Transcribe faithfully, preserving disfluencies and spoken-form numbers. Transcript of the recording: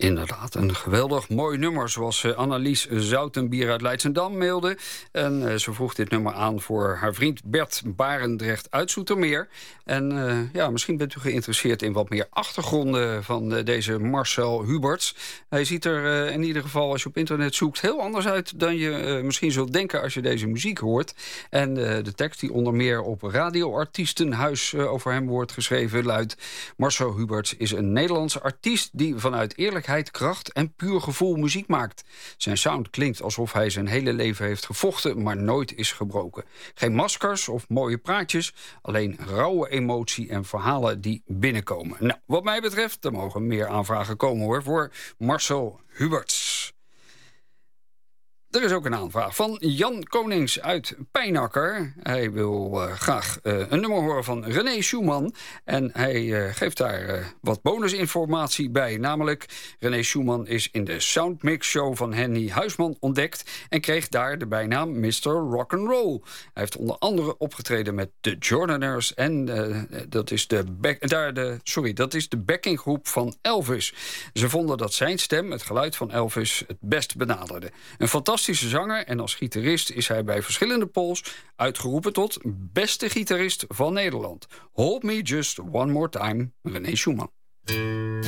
Inderdaad, een geweldig mooi nummer, zoals uh, Annelies Zoutenbier uit Leidschendam mailde. En uh, ze vroeg dit nummer aan voor haar vriend Bert Barendrecht uit Zoetermeer. En uh, ja, misschien bent u geïnteresseerd in wat meer achtergronden van uh, deze Marcel Huberts. Hij ziet er uh, in ieder geval, als je op internet zoekt, heel anders uit dan je uh, misschien zult denken als je deze muziek hoort. En uh, de tekst die onder meer op Radioartiestenhuis uh, over hem wordt geschreven luidt: Marcel Huberts is een Nederlandse artiest die vanuit eerlijkheid, kracht en puur gevoel muziek maakt. Zijn sound klinkt alsof hij zijn hele leven heeft gevochten, maar nooit is gebroken. Geen maskers of mooie praatjes, alleen rauwe emotie en verhalen die binnenkomen. Nou, wat mij betreft, er mogen meer aanvragen komen hoor, voor Marcel Huberts. Er is ook een aanvraag van Jan Konings uit Pijnakker. Hij wil uh, graag uh, een nummer horen van René Schumann. En hij uh, geeft daar uh, wat bonusinformatie bij. Namelijk, René Schumann is in de Soundmix Show van Henny Huisman ontdekt en kreeg daar de bijnaam mister Rock'n'Roll. Hij heeft onder andere opgetreden met de Jordaners en uh, dat is de, back, daar de, sorry, dat is de backinggroep van Elvis. Ze vonden dat zijn stem, het geluid van Elvis, het best benaderde. Een fantastische zanger en als gitarist is hij bij verschillende polls uitgeroepen tot beste gitarist van Nederland. Hold Me Just One More Time, René Schumann.